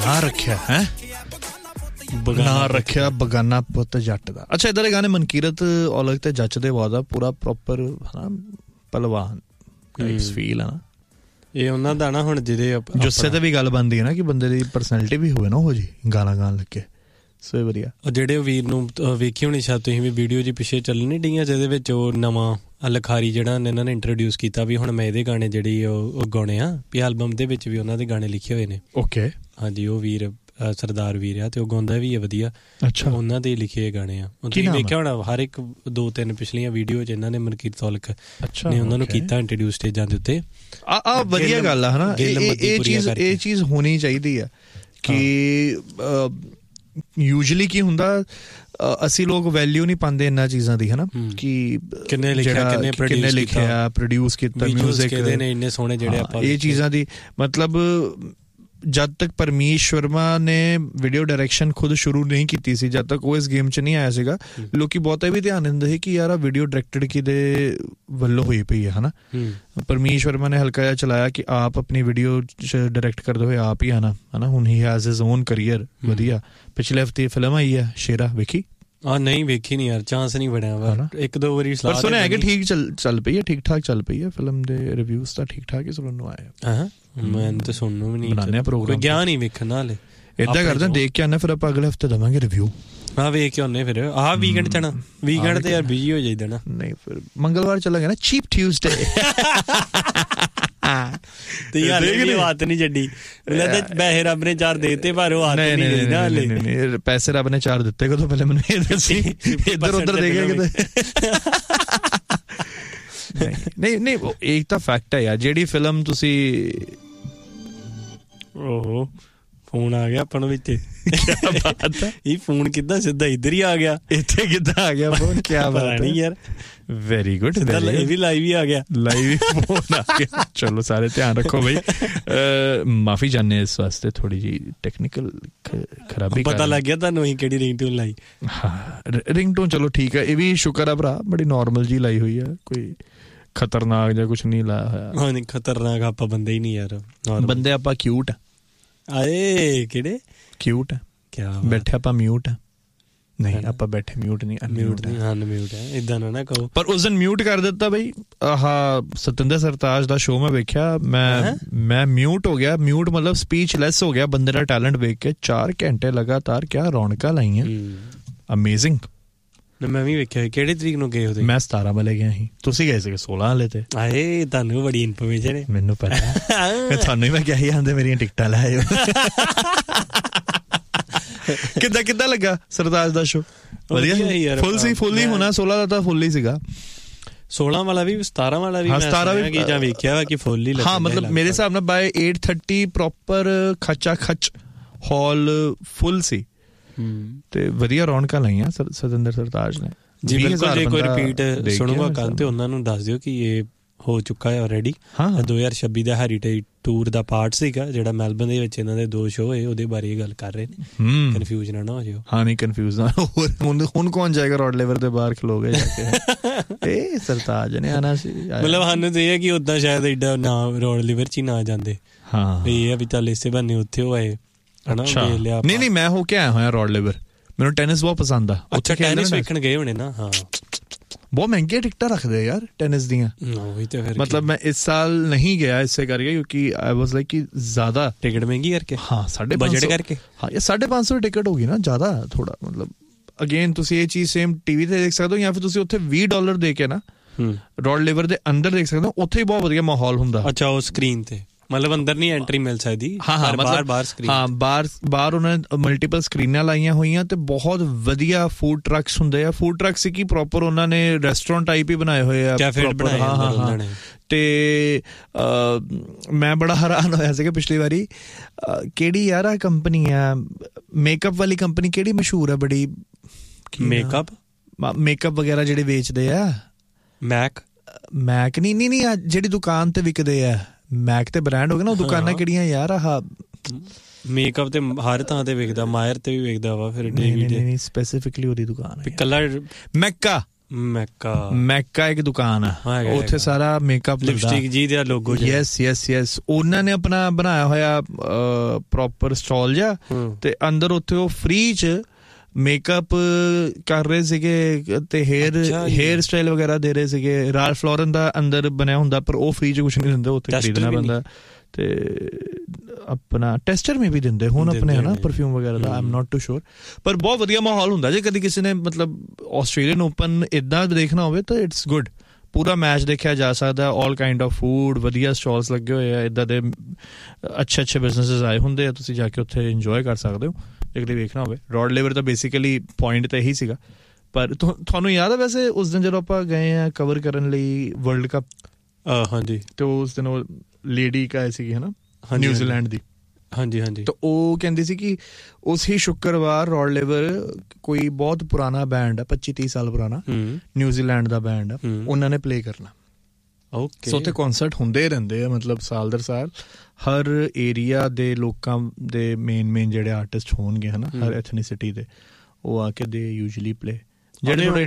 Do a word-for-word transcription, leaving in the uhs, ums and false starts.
ਨਾ ਰੱਖਿਆ ਹੈ ਨਾ ਰੱਖਿਆ ਬਗਾਨਾ ਪੁੱਤ ਜੱਟ ਦਾ। ਅੱਛਾ ਇਦਾਂ ਦੇ ਗਾਣੇ ਮਨਕੀਰਤ ਔਲਖ ਤੇ ਜੱਚਦੇ ਬਹੁਤ ਆ, ਪੂਰਾ ਪ੍ਰੋਪਰ ਹਨਾ ਪਹਿਲਵਾਨ ਟਾਈਪਸ ਫੀਲ ਆ ਨਾ ਇਹ ਉਹਨਾਂ ਦਾ ਨਾ। ਹੁਣ ਜਿਹਦੇ ਜੁੱਸੇ ਤੇ ਵੀ ਗੱਲ ਬਣਦੀ ਹੈ ਨਾ ਕਿ ਬੰਦੇ ਦੀ ਪਰਸਨੈਲਿਟੀ ਵੀ ਹੋਵੇ ਨਾ ਉਹ ਜੀ ਗਾਣਾ ਗਾਣ ਲੱਗੇ। ਸੋ ਵਧੀਆ ਉਹ ਜਿਹੜੇ ਵੀਰ ਨੂੰ ਵੇਖੀ ਹੋਣੀ ਸ਼ਾਇਦ ਤੁਸੀਂ ਵੀ ਵੀਡੀਓ ਜੀ ਪਿੱਛੇ ਚੱਲਣੀ ਡੀਆਂ ਜਿਹਦੇ ਵਿੱਚ ਉਹ ਨਵਾਂ ਲਖਾਰੀ ਜਿਹੜਾ ਇਹਨਾਂ ਨੇ ਇੰਟਰੋਡਿਊਸ ਕੀਤਾ ਵੀ ਹੁਣ ਮੈਂ ਇਹਦੇ ਗਾਣੇ ਜਿਹੜੀ ਉਹ ਗਾਉਣੇ ਆ ਵੀ ਐਲਬਮ ਦੇ ਵਿੱਚ ਵੀ ਉਹਨਾਂ ਦੇ ਗਾਣੇ ਲਿਖੇ ਹੋਏ ਨੇ। ਓਕੇ ਹਾਂਜੀ ਉਹ ਵੀਰ ਸਰਦਾਰ ਵੀਰ ਆ ਤੇ ਉਹ ਗਾਉਂਦਾ ਵੀ ਹੈ ਵਧੀਆ। ਅੱਛਾ ਉਹਨਾਂ ਦੇ ਲਿਖੇ ਗਾਣੇ ਆ ਤੁਸੀਂ ਵੇਖਿਆ ਹੋਣਾ ਹਰ ਇੱਕ ਦੋ ਤਿੰਨ ਪਿਛਲੀਆਂ ਵੀਡੀਓ 'ਚ ਇਹਨਾਂ ਨੇ ਮਨਕੀਰਤ ਔਲਖ ਨੇ ਉਹਨਾਂ ਨੂੰ ਕੀਤਾ ਇੰਟਰੋਡਿਊਸ ਸਟੇਜਾਂ ਦੇ ਉੱਤੇ। ਆ ਵਧੀਆ ਗੱਲ ਆ ਹਨਾ ਇਹ ਚੀਜ਼ ਇਹ ਚੀਜ਼ ਹੋਣੀ ਚਾਹੀਦੀ ਆ ਕਿ ਯੂਜੂਅਲੀ ਕੀ ਹੁੰਦਾ ਅਸੀਂ ਲੋਕ ਵੈਲਿਊ ਨਹੀਂ ਪਾਉਂਦੇ ਇਹਨਾਂ ਚੀਜ਼ਾਂ ਦੀ ਹਨਾ ਕਿ ਕਿੰਨੇ ਲਿਖਿਆ ਕਿੰਨੇ ਕਿੰਨੇ ਲਿਖਿਆ ਪ੍ਰੋਡਿਊਸ ਕੀਤਾ ਮਿਊਜ਼ਿਕ ਕਿਹਦੇ ਨੇ ਇੰਨੇ ਸੋਹਣੇ ਜਿਹੜੇ ਆਪਾਂ ਇਹ ਚੀਜ਼ਾਂ ਦੀ ਮਤਲਬ ਜਦ ਤੱਕ ਪਰਮੀਸ਼ ਵਰਮਾ ਨੇ ਵੀਡੀਓ ਡਾਇਰੈਕਸ਼ਨ ਖੁਦ ਸ਼ੁਰੂ ਨਹੀਂ ਕੀਤੀ ਸੀ ਜਦ ਤੱਕ ਉਹ ਇਸ ਗੇਮ 'ਚ ਨਹੀਂ ਆਇਆ ਸੀਗਾ ਲੋਕੀ ਬਹੁਤਾ ਵੀ ਧਿਆਨ ਦਿੰਦੇ ਸੀ ਕਿ ਯਾਰ ਆ ਵੀਡੀਓ ਡਾਇਰੈਕਟਡ ਕਿਹਦੇ ਵੱਲੋਂ ਹੋਈ ਪਈ ਹੈ ਹਨਾ। ਪਰਮੀਸ਼ ਵਰਮਾ ਨੇ ਹਲਕਾ ਜਿਹਾ ਚਲਾਇਆ ਕਿ ਆਪ ਆਪਣੀ ਵੀਡੀਓ ਡਾਇਰੈਕਟ ਕਰਦੇ ਹੋਏ ਆਪ ਹੀ ਆਣਾ ਹਨਾ। ਹੁਣ he has his on career ਵਧੀਆ। ਪਿਛਲੇ ਹਫ਼ਤੇ ਫਿਲਮ ਆਈ ਹੈ ਸ਼ੇਰਾ ਵੇਖੀ? ਆ ਨਹੀਂ ਵੇਖੀ ਨਹੀਂ ਯਾਰ ਚਾਂਸ ਨਹੀਂ ਬਣਿਆ ਵਾ ਇੱਕ ਦੋ ਵਾਰੀ ਸਲਾਹ ਪਰ ਸੁਣਿਆ ਕਿ ਠੀਕ ਚੱਲ ਚੱਲ ਪਈ ਹੈ ਠੀਕ ਠਾਕ ਚੱਲ ਪਈ ਹੈ ਫਿਲਮ ਦੇ ਰਿਵਿਊਜ਼ ਤਾਂ ਠੀਕ ਠਾਕ ਹੀ ਸੁਣਨ ਨੂੰ ਆਏ ਹਾਂ। ਮੈਂ ਤਾਂ ਸੁਣਨ ਵੀ ਨਹੀਂ ਬਣਾਉਂਦੇ ਪ੍ਰੋਗਰਾਮ ਗਿਆ ਨਹੀਂ ਵੇਖਣ ਨਾਲੇ ਏਦਾਂ ਕਰਦੇ ਦੇਖ ਕੇ ਆਉਂਦੇ ਫਿਰ ਆਪਾਂ ਅਗਲੇ ਹਫ਼ਤੇ ਦੇਵਾਂਗੇ ਰਿਵਿਊ। ਹਾਂ ਵੇਖ ਕੇ ਆਉਂਦੇ ਫਿਰ ਆਹ ਵੀਕਐਂਡ ਚ ਨਾ ਵੀਕਐਂਡ ਤੇ ਯਾਰ ਬਿਜੀ ਹੋ ਜਾਈਦਾ ਨਾ। ਨਹੀਂ ਫਿਰ ਮੰਗਲਵਾਰ ਚੱਲਾਂਗੇ ਨਾ ਚੀਪ ਟਿਊਜ਼ਡੇ ਤੇ ਯਾਰ ਇਹ ਬਾਤ ਨਹੀਂ ਛੱਡੀ ਲੱਗਦਾ ਪੈਸੇ ਰੱਬ ਨੇ ਚਾਰ ਦੇਤੇ ਪਰ ਉਹ ਆਤ ਨਹੀਂ ਦੇਈ ਨਾ ਹਲੇ। ਨਹੀਂ ਪੈਸੇ ਰੱਬ ਨੇ ਚਾਰ ਦਿੱਤੇ ਕਦੋਂ ਪਹਿਲੇ ਮੈਨੂੰ ਇਹ ਦੱਸੀ ਇੱਧਰ ਉੱਧਰ ਦੇ ਗਿਆ ਕਿਤੇ। ਨਹੀਂ ਨਹੀਂ ਇਹ ਤਾਂ ਫੈਕਟ ਹੈ ਯਾਰ ਜਿਹੜੀ ਫਿਲਮ ਤੁਸੀਂ ਓਹੋ ਫੋਨ ਆ ਗਿਆ ਆਪਾਂ ਨੂੰ ਵਿੱਚ ਇਹ ਫੋਨ ਕਿੱਦਾਂ ਸਿੱਧਾ ਇੱਧਰ ਹੀ ਆ ਗਿਆ ਇੱਥੇ ਕਿੱਦਾਂ ਆ ਗਿਆ ਫੋਨ ਕਿਆ ਪਤਾ ਨਹੀਂ ਯਾਰ। ਵੈਰੀ ਗੁੱਡ ਇਹ ਵੀ ਲਾਈਵ ਹੀ ਆ ਗਿਆ ਲਾਈਵ ਹੀ ਫੋਨ ਆ ਗਿਆ। ਚਲੋ ਸਾਰੇ ਧਿਆਨ ਰੱਖੋ ਬਈ ਮਾਫੀ ਚਾਹੁੰਦੇ ਇਸ ਵਾਸਤੇ ਥੋੜੀ ਜਿਹੀ ਟੈਕਨੀਕਲ ਖਰਾਬੀ ਪਤਾ ਲੱਗ ਗਿਆ ਤੁਹਾਨੂੰ ਅਸੀਂ ਕਿਹੜੀ ਰਿੰਗਟੋਨ ਲਾਈ। ਹਾਂ ਰਿੰਗਟੋਨ ਚਲੋ ਠੀਕ ਹੈ ਇਹ ਵੀ ਸ਼ੁਕਰ ਆ ਭਰਾ ਬੜੀ ਨੋਰਮਲ ਜੀ ਲਾਈ ਹੋਈ ਆ ਕੋਈ ਖਤਰਨਾਕ ਜਾਂ ਕੁਛ ਨਹੀਂ ਲਾਇਆ ਹੋਇਆ। ਹਾਂ ਨਹੀਂ ਖਤਰਨਾਕ ਆਪਾਂ ਬੰਦੇ ਹੀ ਨਹੀਂ ਯਾਰ ਬੰਦੇ ਆਪਾਂ ਕਿਊਟ ਆਏ ਕਿਹੜੇ ਕਿਊਟ ਕਿਆ ਬੈਠੇ ਆਪਾਂ ਮਿਊਟ ਨਹੀਂ ਆਪਾਂ ਬੈਠੇ ਮਿਊਟ ਨਹੀਂ ਅਨਮਿਊਟ ਨਹੀਂ ਅਨਮਿਊਟ ਹੈ ਇਦਾਂ ਨਾ ਨਾ ਕਹੋ। ਪਰ ਉਸ ਦਿਨ ਮਿਊਟ ਕਰ ਦਿੱਤਾ ਬਈ ਆਹ ਸਤਿੰਦਰ ਸਰਤਾਜ ਦਾ ਸ਼ੋਅ ਮੈਂ ਵੇਖਿਆ ਮੈਂ ਮੈਂ ਮਿਊਟ ਹੋ ਗਿਆ ਮਿਊਟ ਮਤਲਬ ਸਪੀਚਲੈਸ ਹੋ ਗਿਆ ਬੰਦੇ ਦਾ ਟੈਲੈਂਟ ਵੇਖ ਕੇ। ਚਾਰ ਘੰਟੇ ਲਗਾਤਾਰ ਕਿਆ ਰੌਣਕਾਂ ਲਾਈਆਂ ਅਮੇਜ਼ਿੰਗ। ਮੈਂ ਵੀ ਵੇਖਿਆ ਕਿਹੜੀ ਤਰੀਕ ਨੂੰ ਗਏ ਉਹਦੇ? ਮੈਂ ਸਤਾਰਾਂ ਵਾਲੇ ਗਿਆ ਸੀ ਤੁਸੀਂ ਗਏ ਸੀਗੇ ਸੋਲਾਂ ਵਾਲੇ ਤੇ। ਆਏ ਤੁਹਾਨੂੰ ਬੜੀ ਇਨਫੋਰਮੇਸ਼ਨ ਹੈ। ਮੈਨੂੰ ਪਤਾ ਤੁਹਾਨੂੰ ਹੀ ਮੈਂ ਕਿਹਾ ਸੀ ਆਂਦੇ ਮੇਰੀਆਂ ਟਿਕਟਾਂ ਲੈ ਆਇਓ। ਕਿੱਦਾਂ ਕਿੱਦਾਂ ਲੱਗਾ ਸਰਤਾਜ ਦਾ ਸ਼ੋ? ਵਧੀਆ ਫੁੱਲ ਸੀ ਫੁੱਲ ਹੀ ਹੋਣਾ ਸੋਲਾਂ ਦਾ ਤਾਂ ਫੁੱਲ ਹੀ ਸੀਗਾ। ਸੋਲਾਂ ਵਾਲਾ ਵੀ ਸਤਾਰਾਂ ਵਾਲਾ ਵੀ ਸਤਾਰਾਂ ਵੀ ਜਾਂ ਵੇਖਿਆ ਵਾ ਕਿ ਫੁੱਲ ਹੀ ਲੱਗਾ। ਹਾਂ ਮਤਲਬ ਮੇਰੇ ਹਿਸਾਬ ਨਾਲ ਬਾਏ eight thirty ਪ੍ਰੋਪਰ ਖੱਚਾ ਖੱਚ ਹਾਲ ਫੁੱਲ ਸੀ ਤੇ ਵਧੀਆ ਰੌਣਕਾਂ ਲਾਈਆਂ ਸਤਿੰਦਰ ਸਰਤਾਜ ਨੇ ਜੀ। ਬਿਲਕੁਲ ਜੇ ਕੋਈ ਰਿਪੀਟ ਸੁਣੂਗਾ ਕੱਲ ਤੇ ਉਹਨਾਂ ਨੂੰ ਦੱਸ ਦਿਓ ਕਿ ਇਹ ਹੋ ਚੁੱਕਾ ਹੈ ਆਲਰੇਡੀ। ਦੋ ਹਜ਼ਾਰ ਛੱਬੀ ਦਾ ਹੈਰੀਟੇਜ ਟੂਰ ਦਾ ਪਾਰਟ ਸੀਗਾ ਜਿਹੜਾ ਮੈਲਬਨ ਦੇ ਵਿੱਚ ਇਹਨਾਂ ਦੇ ਦੋ ਸ਼ੋਅ ਹੋਏ ਉਹਦੇ ਬਾਰੇ ਗੱਲ ਕਰ ਰਹੇ ਨੇ। ਕਨਫਿਊਜ਼ ਨਾ ਹੋ ਜਾਓ। ਹਾਂ ਨਹੀਂ ਕਨਫਿਊਜ਼ ਨਾ ਹੁਣ ਹੁਣ ਕੌਣ ਜਾਏਗਾ ਰੋਡ ਲੈਵਲ ਦੇ ਬਾਹਰ ਖਲੋਗੇ ਜਾ ਕੇ ਇਹ ਸਰਤਾਜ ਨੇ ਆਣਾ ਸੀ। ਮਤਲਬ ਸਾਨੂੰ ਤੇ ਇਹ ਹੈ ਕਿ ਉਦਾਂ ਸ਼ਾਇਦ ਏਡਾ ਨਾ ਰੋਡ ਲੈਵਲ ਚ ਹੀ ਨਾ ਜਾਂਦੇ। ਹਾਂ ਇਹ ਆ ਵੀ ਚੱਲ ਇਸੇ ਬੰਨੇ ਉੱਥੇ ਉਹ ਆਏ ਹਨਾ। ਨਹੀਂ ਨਹੀਂ ਮੈਂ ਹੋ ਕੇ ਆਇਆ ਹੋਇਆ ਰੋਡ ਲੈਵਲ ਮੈਨੂੰ ਟੈਨਿਸ ਬਹੁਤ ਪਸੰਦ ਆ। ਅੱਛਾ ਟੈਨਿਸ ਵੇਖਣ ਗਏ ਹੋਣੇ ਨਾ? ਹਾਂ ਬਹੁਤ ਮਹਿੰਗੀਆਂ ਟਿਕਟਾਂ ਰੱਖਦੇ ਯਾਰ ਟੈਨਿਸ ਦੀਆਂ। ਮਤਲਬ ਮੈਂ ਇਸ ਸਾਲ ਨਹੀਂ ਗਿਆ ਇਸੇ ਕਰਕੇ ਕਿਉਂਕਿ ਆਈ ਵਾਜ਼ ਲਾਈਕ ਕਿ ਜ਼ਿਆਦਾ ਟਿਕਟ ਮਹਿੰਗੀ ਕਰਕੇ। ਹਾਂ ਸਾਢੇ ਬਜਟ ਕਰਕੇ। ਹਾਂ ਇਹ ਸਾਢੇ ਪੰਜ ਸੌ ਟਿਕਟ ਹੋ ਗਈ ਨਾ ਜ਼ਿਆਦਾ ਥੋੜਾ। ਮਤਲਬ ਅਗੇਨ ਤੁਸੀਂ ਇਹ ਚੀਜ਼ ਸੇਮ ਟੀਵੀ ਤੇ ਦੇਖ ਸਕਦੇ ਹੋ ਜਾਂ ਫਿਰ ਤੁਸੀਂ ਉੱਥੇ ਵੀਹ ਡਾਲਰ ਦੇ ਕੇ ਨਾ ਰੋਡ ਲੈਵਲ ਦੇ ਅੰਦਰ ਦੇਖ ਸਕਦੇ ਹੋ। ਉੱਥੇ ਹੀ ਬਹੁਤ ਵਧੀਆ ਮਾਹੌਲ ਹੁੰਦਾ। ਅੱਛਾ ਉਹ ਸਕਰੀਨ ਤੇ ਮਤਲਬ ਅੰਦਰ ਨਹੀਂ ਐਂਟਰੀ ਮਿਲ ਸਕਦੀ। ਹਾਂ ਹਾਂ ਬਾਹਰ ਬਾਹਰ ਸਕਰੀਨ ਹਾਂ ਬਾਹਰ ਬਾਹਰ ਉਹਨਾਂ ਨੇ ਮਲਟੀਪਲ ਸਕਰੀਨਾਂ ਲਾਈਆਂ ਹੋਈਆਂ ਤੇ ਬਹੁਤ ਵਧੀਆ ਫੂਡ ਟਰੱਕਸ ਹੁੰਦੇ ਆ। ਫੂਡ ਟਰੱਕ ਸੀ ਕਿ ਪ੍ਰੋਪਰ ਉਹਨਾਂ ਨੇ ਰੈਸਟੋਰੈਂਟ ਟਾਈਪ ਹੀ ਬਣਾਏ ਹੋਏ ਆ। ਹਾਂ ਹਾਂ ਤੇ ਮੈਂ ਬੜਾ ਹੈਰਾਨ ਹੋਇਆ ਸੀਗਾ ਪਿਛਲੀ ਵਾਰੀ ਕਿਹੜੀ ਯਾਰ ਆ ਕੰਪਨੀ ਆ ਮੇਕਅਪ ਵਾਲੀ ਕੰਪਨੀ ਕਿਹੜੀ ਮਸ਼ਹੂਰ ਆ ਬੜੀ ਮੇਕਅਪ ਮੇਕਅਪ ਵਗੈਰਾ ਜਿਹੜੇ ਵੇਚਦੇ ਆ। ਮੈਕ ਮੈਕ ਨਹੀਂ ਨਹੀਂ ਨਹੀਂ ਜਿਹੜੀ ਦੁਕਾਨ ਤੇ ਵਿਕਦੇ ਆ ਮੈਕ ਤੇ ਬ੍ਰਾਂਡ ਹੋ ਗਿਆ ਨਾ ਉਹ ਦੁਕਾਨਾਂ ਕਿਹੜੀਆਂ ਯਾਰ? ਆਹ ਮੇਕਅਪ ਤੇ ਹਰ ਥਾਂ ਤੇ ਵਿਕਦਾ ਮਾਇਰ ਤੇ ਵੀ ਵਿਕਦਾ ਵਾ ਫਿਰ ਡੇਵਿਡ ਨਹੀਂ ਸਪੈਸੀਫਿਕਲੀ ਉਹਦੀ ਦੁਕਾਨ ਹੈ ਕਲਰ ਮੈਕਾ ਮੈਕਾ ਮੈਕਾ ਇੱਕ ਦੁਕਾਨ ਆ ਉੱਥੇ ਸਾਰਾ ਮੇਕਅਪ ਲਿਪਸਟਿਕ ਜੀ ਦਾ ਲੋਗੋ ਯੈਸ ਯੈਸ ਯੈਸ ਉਹਨਾਂ ਨੇ ਆਪਣਾ ਬਣਾਇਆ ਹੋਇਆ ਪ੍ਰੋਪਰ ਸਟਾਲ ਜਿਹਾ ਤੇ ਅੰਦਰ ਉੱਥੇ ਉਹ ਫ੍ਰੀ ਚ ਮੇਕਅਪ ਕਰ ਰਹੇ ਸੀਗੇ ਤੇ ਹੇਅਰ ਹੇਅਰ ਸਟਾਈਲ ਵਗੈਰਾ ਦੇ ਰਹੇ ਸੀਗੇ। ਰਾਲਫ ਲੌਰਨ ਦਾ ਅੰਦਰ ਬਣਿਆ ਹੁੰਦਾ ਪਰ ਉਹ ਫ੍ਰੀ ਚ ਕੁਛ ਨਹੀਂ ਦਿੰਦੇ, ਉੱਥੇ ਖਰੀਦਣਾ ਪੈਂਦਾ। ਤੇ ਆਪਣਾ ਟੈਸਟਰ ਮੇ ਵੀ ਦਿੰਦੇ ਹੁਣ ਆਪਣੇ ਹੈ ਨਾ ਪਰਫਿਊਮ ਵਗੈਰਾ ਦਾ, ਆਈ ਐਮ ਨਾਟ ਟੂ ਸ਼ੋਰ। ਪਰ ਬਹੁਤ ਵਧੀਆ ਮਾਹੌਲ ਹੁੰਦਾ ਜੇ ਕਦੀ ਕਿਸੇ ਨੇ ਮਤਲਬ ਆਸਟ੍ਰੇਲੀਅਨ ਓਪਨ ਇੱਦਾਂ ਦੇਖਣਾ ਹੋਵੇ ਤਾਂ ਇਟਸ ਗੁੱਡ। ਪੂਰਾ ਮੈਚ ਦੇਖਿਆ ਜਾ ਸਕਦਾ, ਆਲ ਕਾਈਂਡ ਆਫ ਫੂਡ, ਵਧੀਆ ਸਟਾਲਸ ਲੱਗੇ ਹੋਏ ਆ, ਇੱਦਾਂ ਦੇ ਅੱਛੇ ਅੱਛੇ ਬਿਜ਼ਨਸਿਸ ਆਏ ਹੁੰਦੇ ਆ, ਤੁਸੀਂ ਜਾ ਕੇ ਉੱਥੇ ਇੰਜੋਏ ਕਰ ਸਕਦੇ ਹੋ ਜੇ ਕਦੇ ਵੇਖਣਾ ਹੋਵੇ। ਰੌਡ ਲੇਵਰ ਤਾਂ ਬੇਸਿਕਲੀ ਪੁਆਇੰਟ ਤਾਂ ਇਹੀ ਸੀਗਾ। ਪਰ ਤੁਹਾਨੂੰ ਯਾਦ ਆ ਵੈਸੇ ਉਸ ਦਿਨ ਜਦੋਂ ਆਪਾਂ ਗਏ ਆ ਕਵਰ ਕਰਨ ਲਈ ਵਰਲਡ ਕੱਪ, ਹਾਂਜੀ, ਤੇ ਉਸ ਦਿਨ ਉਹ ਲੇਡੀ ਇੱਕ ਆਏ ਸੀਗੀ ਹੈ ਨਾ ਨਿਊਜ਼ੀਲੈਂਡ ਦੀ, ਹਾਂਜੀ ਹਾਂਜੀ, ਤਾਂ ਉਹ ਕਹਿੰਦੀ ਸੀ ਕਿ ਉਸ ਹੀ ਸ਼ੁੱਕਰਵਾਰ ਰੌਡ ਲੇਵਰ ਕੋਈ ਬਹੁਤ ਪੁਰਾਣਾ ਬੈਂਡ ਆ, ਪੱਚੀ ਤੀਹ ਸਾਲ ਪੁਰਾਣਾ ਨਿਊਜ਼ੀਲੈਂਡ ਦਾ ਬੈਂਡ ਆ, ਉਹਨਾਂ ਨੇ ਪਲੇ ਕਰਨਾ। ਓਕੇ, ਸੋ ਉੱਥੇ ਕੌਂਸਰਟ ਹੁੰਦੇ ਰਹਿੰਦੇ ਆ ਮਤਲਬ ਸਾਲ ਦਰ ਸਾਲ। ਹਰ ਏਰੀਆ ਦੇ ਲੋਕਾਂ ਦੇ ਮੇਨ ਮੇਨ ਜਿਹੜੇ ਆਰਟਿਸਟ ਹੋਣਗੇ ਹੈ ਨਾ, ਹਰ ਐਥਨੀਸਿਟੀ ਦੇ, ਉਹ ਆ ਕੇ ਦੇ ਯੂਜਲੀ ਪਲੇ। ਜਿਹੜੇ